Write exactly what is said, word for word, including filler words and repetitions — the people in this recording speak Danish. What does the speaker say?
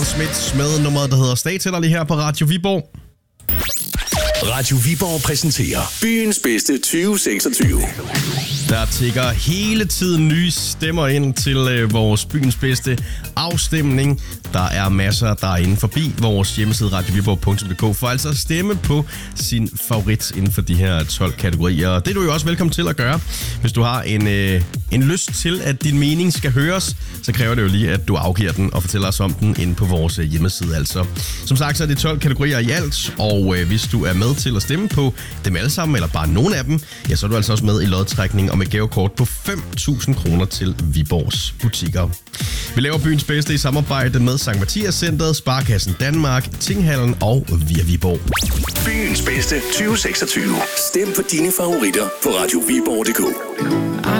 Smiths med nummeret, der hedder Stay til dig lige her på Radio Viborg. Radio Viborg præsenterer byens bedste tyve seksogtyve. Der tigger hele tiden nye stemmer ind til øh, vores byens bedste afstemning. Der er masser, der er inde forbi vores hjemmeside radio viborg punktum d k for altså at stemme på sin favorit inden for de her tolv kategorier. Det er du jo også velkommen til at gøre. Hvis du har en, øh, en lyst til, at din mening skal høres, så kræver det jo lige, at du afgiver den og fortæller os om den inde på vores hjemmeside. Altså. Som sagt, så er det tolv kategorier i alt, og øh, hvis du er med til at stemme på dem alle sammen, eller bare nogle af dem, ja, så er du altså også med i lodtrækning om et gavekort på fem tusind kroner til Viborgs butikker. Vi laver byens bedste i samarbejde med Sankt Mathias Centret, Sparkassen Danmark, Tinghallen og Via Viborg. Byens bedste tyve seksogtyve. Stem på dine favoritter på radio viborg punktum d k.